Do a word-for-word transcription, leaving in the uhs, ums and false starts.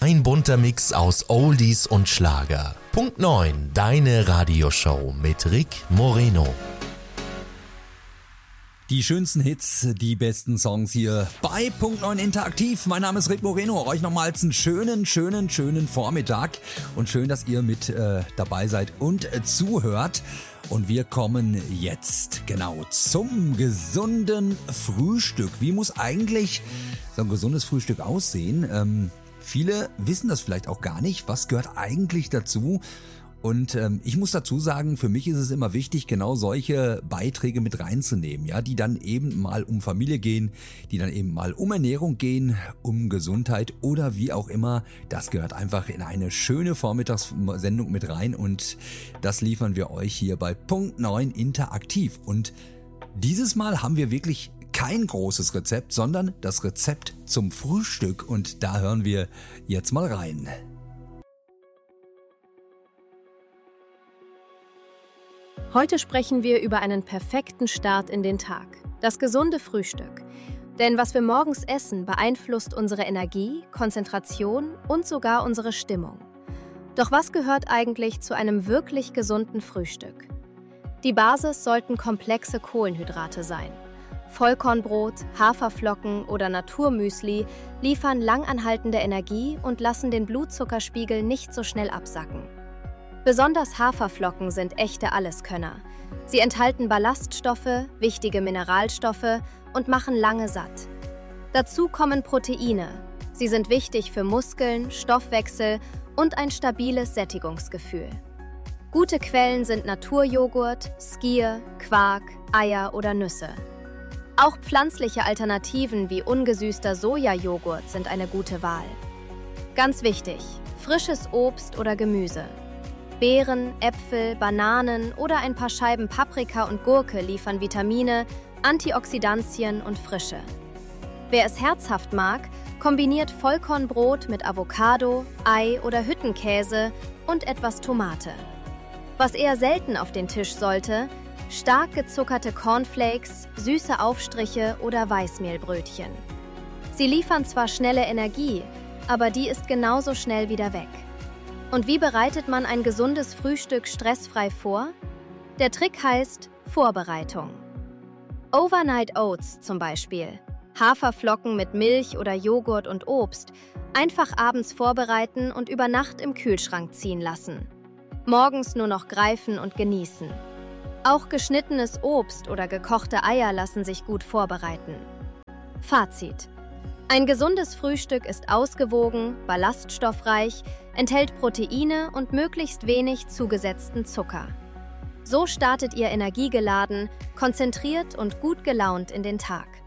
Ein bunter Mix aus Oldies und Schlager. Punkt neun, deine Radioshow mit Rick Moreno. Die schönsten Hits, die besten Songs hier bei Punkt neun Interaktiv. Mein Name ist Rick Moreno. Euch nochmals einen schönen, schönen, schönen Vormittag. Und schön, dass ihr mit äh, dabei seid und äh, zuhört. Und wir kommen jetzt genau zum gesunden Frühstück. Wie muss eigentlich so ein gesundes Frühstück aussehen? Ähm, viele wissen das vielleicht auch gar nicht. Was gehört eigentlich dazu? Und ähm, ich muss dazu sagen, für mich ist es immer wichtig, genau solche Beiträge mit reinzunehmen, ja, die dann eben mal um Familie gehen, die dann eben mal um Ernährung gehen, um Gesundheit oder wie auch immer. Das gehört einfach in eine schöne Vormittagssendung mit rein und das liefern wir euch hier bei Punkt neun Interaktiv. Und dieses Mal haben wir wirklich kein großes Rezept, sondern das Rezept zum Frühstück und da hören wir jetzt mal rein. Heute sprechen wir über einen perfekten Start in den Tag, das gesunde Frühstück. Denn was wir morgens essen, beeinflusst unsere Energie, Konzentration und sogar unsere Stimmung. Doch was gehört eigentlich zu einem wirklich gesunden Frühstück? Die Basis sollten komplexe Kohlenhydrate sein. Vollkornbrot, Haferflocken oder Naturmüsli liefern langanhaltende Energie und lassen den Blutzuckerspiegel nicht so schnell absacken. Besonders Haferflocken sind echte Alleskönner. Sie enthalten Ballaststoffe, wichtige Mineralstoffe und machen lange satt. Dazu kommen Proteine. Sie sind wichtig für Muskeln, Stoffwechsel und ein stabiles Sättigungsgefühl. Gute Quellen sind Naturjoghurt, Skier, Quark, Eier oder Nüsse. Auch pflanzliche Alternativen wie ungesüßter Sojajoghurt sind eine gute Wahl. Ganz wichtig, frisches Obst oder Gemüse. Beeren, Äpfel, Bananen oder ein paar Scheiben Paprika und Gurke liefern Vitamine, Antioxidantien und Frische. Wer es herzhaft mag, kombiniert Vollkornbrot mit Avocado, Ei oder Hüttenkäse und etwas Tomate. Was eher selten auf den Tisch sollte, stark gezuckerte Cornflakes, süße Aufstriche oder Weißmehlbrötchen. Sie liefern zwar schnelle Energie, aber die ist genauso schnell wieder weg. Und wie bereitet man ein gesundes Frühstück stressfrei vor? Der Trick heißt Vorbereitung. Overnight Oats zum Beispiel. Haferflocken mit Milch oder Joghurt und Obst. Einfach abends vorbereiten und über Nacht im Kühlschrank ziehen lassen. Morgens nur noch greifen und genießen. Auch geschnittenes Obst oder gekochte Eier lassen sich gut vorbereiten. Fazit: Ein gesundes Frühstück ist ausgewogen, ballaststoffreich, enthält Proteine und möglichst wenig zugesetzten Zucker. So startet ihr energiegeladen, konzentriert und gut gelaunt in den Tag.